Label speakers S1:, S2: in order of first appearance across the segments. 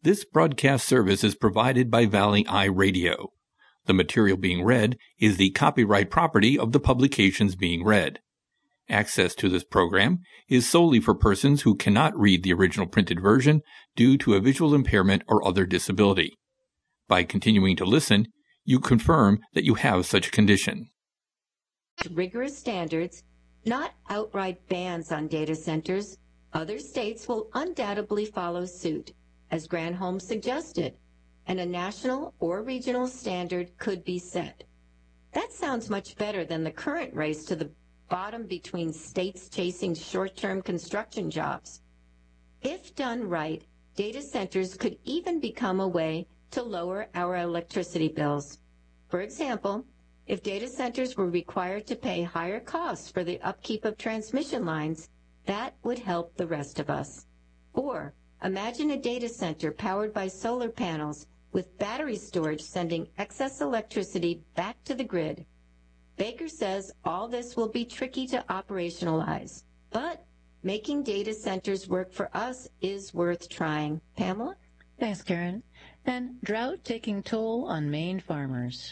S1: This broadcast service is provided by Valley Eye Radio. The material being read is the copyright property of the publications being read. Access to this program is solely for persons who cannot read the original printed version due to a visual impairment or other disability. By continuing to listen, you confirm that you have such a condition.
S2: Rigorous standards, not outright bans on data centers. Other states will undoubtedly follow suit, as Granholm suggested, and a national or regional standard could be set. That sounds much better than the current race to the bottom between states chasing short-term construction jobs. If done right, data centers could even become a way to lower our electricity bills. For example, if data centers were required to pay higher costs for the upkeep of transmission lines, that would help the rest of us. Or imagine a data center powered by solar panels with battery storage sending excess electricity back to the grid. Baker says all this will be tricky to operationalize, but making data centers work for us is worth trying. Pamela?
S3: Thanks, Karen. And drought taking toll on Maine farmers.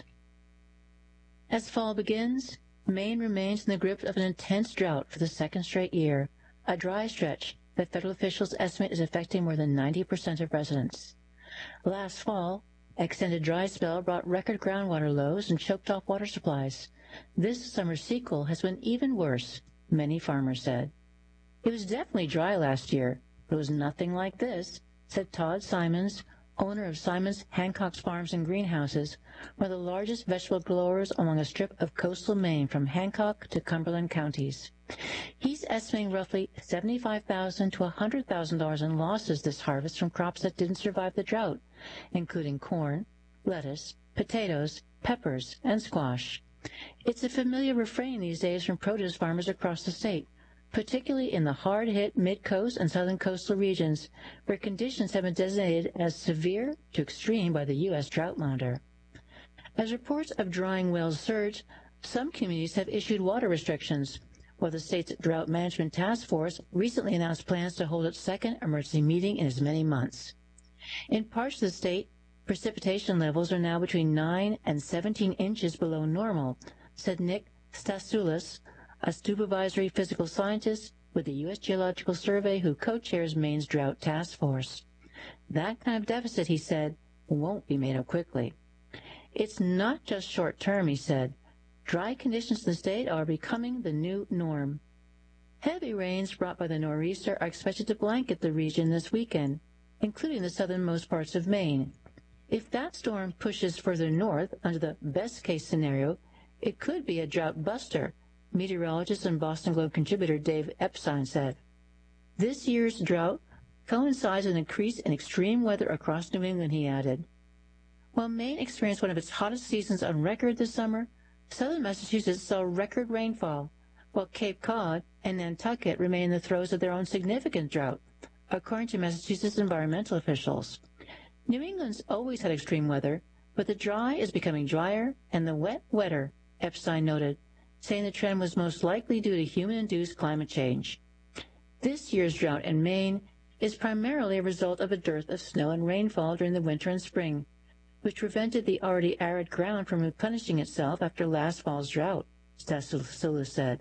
S3: As fall begins, Maine remains in the grip of an intense drought for the second straight year, a dry stretch that federal officials estimate is affecting more than 90% of residents. Last fall, extended dry spell brought record groundwater lows and choked off water supplies. This summer's sequel has been even worse, many farmers said. It was definitely dry last year, but it was nothing like this, said Todd Simons, owner of Simons Hancock's Farms and Greenhouses, one of the largest vegetable growers along a strip of coastal Maine from Hancock to Cumberland counties. He's estimating roughly $75,000 to $100,000 in losses this harvest from crops that didn't survive the drought, including corn, lettuce, potatoes, peppers, and squash. It's a familiar refrain these days from produce farmers across the state, particularly in the hard-hit mid-coast and southern coastal regions, where conditions have been designated as severe to extreme by the U.S. Drought Monitor. As reports of drying wells surge, some communities have issued water restrictions, while the state's Drought Management Task Force recently announced plans to hold its second emergency meeting in as many months. In parts of the state, precipitation levels are now between 9 and 17 inches below normal, said Nick Stasoulis, a supervisory physical scientist with the U.S. Geological Survey who co-chairs Maine's Drought Task Force. That kind of deficit, he said, won't be made up quickly. It's not just short-term, he said. Dry conditions in the state are becoming the new norm. Heavy rains brought by the nor'easter are expected to blanket the region this weekend, including the southernmost parts of Maine. If that storm pushes further north under the best-case scenario, it could be a drought buster, meteorologist and Boston Globe contributor Dave Epstein said. This year's drought coincides with an increase in extreme weather across New England, he added. While Maine experienced one of its hottest seasons on record this summer, southern Massachusetts saw record rainfall, while Cape Cod and Nantucket remain in the throes of their own significant drought, according to Massachusetts environmental officials. New England's always had extreme weather, but the dry is becoming drier and the wet wetter, Epstein noted, saying the trend was most likely due to human-induced climate change. This year's drought in Maine is primarily a result of a dearth of snow and rainfall during the winter and spring, which prevented the already arid ground from replenishing itself after last fall's drought, Stasoulis said.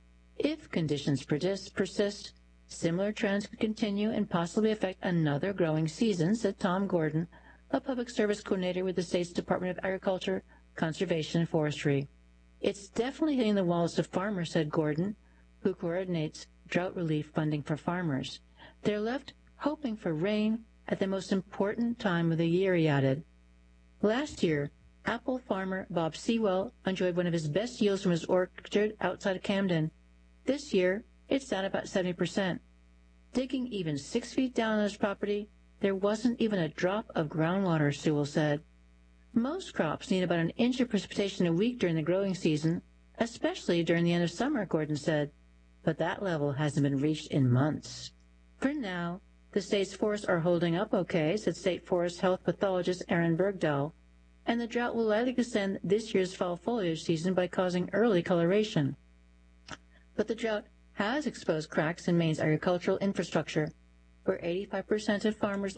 S3: If conditions persist, similar trends could continue and possibly affect another growing season, said Tom Gordon, a public service coordinator with the state's Department of Agriculture, Conservation, and Forestry. It's definitely hitting the wallets of farmers, said Gordon, who coordinates drought relief funding for farmers. They're left hoping for rain at the most important time of the year, he added. Last year, apple farmer Bob Sewell enjoyed one of his best yields from his orchard outside of Camden. This year, it's down about 70%. Digging even 6 feet down on his property, there wasn't even a drop of groundwater, Sewell said. Most crops need about an inch of precipitation a week during the growing season, especially during the end of summer, Gordon said, but that level hasn't been reached in months. For now, the state's forests are holding up okay, said State Forest Health pathologist Aaron Bergdahl, and the drought will likely extend this year's fall foliage season by causing early coloration. But the drought has exposed cracks in Maine's agricultural infrastructure, where 85% of farmers